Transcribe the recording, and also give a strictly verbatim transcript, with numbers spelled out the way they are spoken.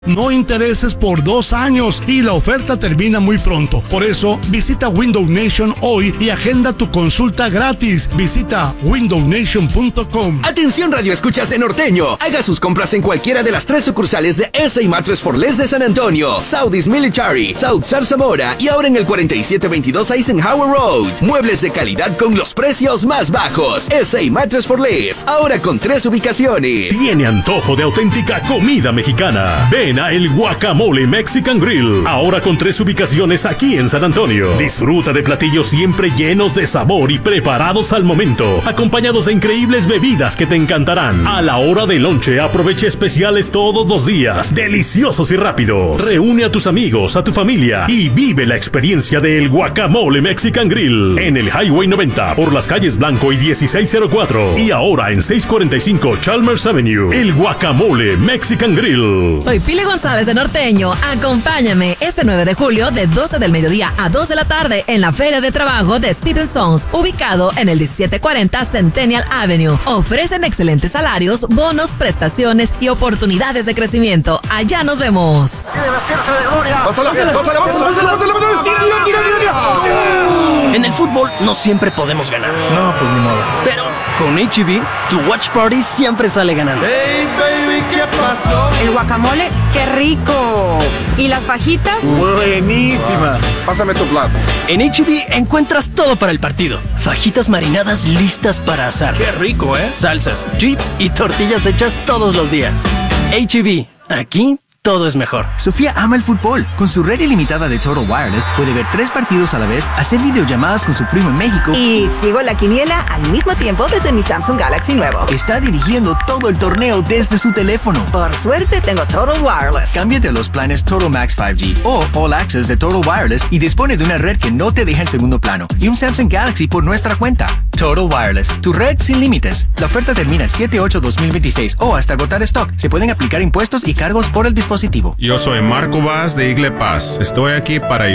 No intereses por dos años y la oferta termina muy pronto. Por eso, visita Window Nation hoy y agenda tu consulta gratis. Visita window nation punto com. Atención Radio Escuchas de Norteño. Haga sus compras en cualquiera de las tres sucursales de S A Mattress for Less de San Antonio, Southeast Military, South Zarzamora y ahora en el cuarenta y siete veintidós Eisenhower Road. Muebles de calidad con los precios más bajos. S A Mattress for Less, ahora con tres ubicaciones. Tiene antojo de auténtica comida mexicana. Ven a El Guacamole Mexican Grill, ahora con tres ubicaciones aquí en San Antonio. Disfruta de platillos siempre llenos de sabor y preparados al momento, acompañados de increíbles bebidas que te encantarán. A la hora del lonche, aprovecha especiales todos los días, deliciosos y rápidos. Reúne a tus amigos, a tu familia y vive la experiencia de El Guacamole Mexican Grill en el Highway noventa por las calles Blanco y dieciséis cero cuatro y ahora en seiscientos cuarenta y cinco Chalmers Avenue. El Guacamole Mexican Grill. Soy Pili González de Norteño. Acompáñame este nueve de julio de doce del mediodía a dos de la tarde en la Feria de Trabajo de Stevensons, ubicado en el diecisiete cuarenta Centennial Avenue. Ofrecen excelentes salarios, bonos, prestaciones y oportunidades de crecimiento. Allá nos vemos. En el fútbol no siempre podemos ganar. No, pues ni modo. Pero con H E B, tu watch party siempre sale ganando. Hey, baby, ¿qué pasó? El guacamole, qué rico. ¿Y las fajitas? Buenísima. Pásame tu plato. En H E B encuentras todo para el partido. Fajitas marinadas listas para asar. Qué rico, ¿eh? Salsas, chips y tortillas hechas todos los días. H E B, aquí todo es mejor. Sofía ama el fútbol. Con su red ilimitada de Total Wireless puede ver tres partidos a la vez, hacer videollamadas con su primo en México y sigo la quiniela al mismo tiempo desde mi Samsung Galaxy nuevo. Está dirigiendo todo el torneo desde su teléfono. Por suerte tengo Total Wireless. Cámbiate a los planes Total Max cinco G o All Access de Total Wireless y dispone de una red que no te deja en segundo plano y un Samsung Galaxy por nuestra cuenta. Total Wireless, tu red sin límites. La oferta termina el siete ocho dos mil veintiséis o hasta agotar stock. Se pueden aplicar impuestos y cargos por el dispositivo. Yo soy Marco Vaz de Igle Paz. Estoy aquí para